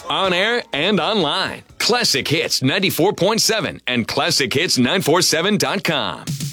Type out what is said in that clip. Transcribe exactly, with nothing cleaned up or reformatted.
on air and online. Classic Hits ninety-four point seven and classic hits nine four seven dot com.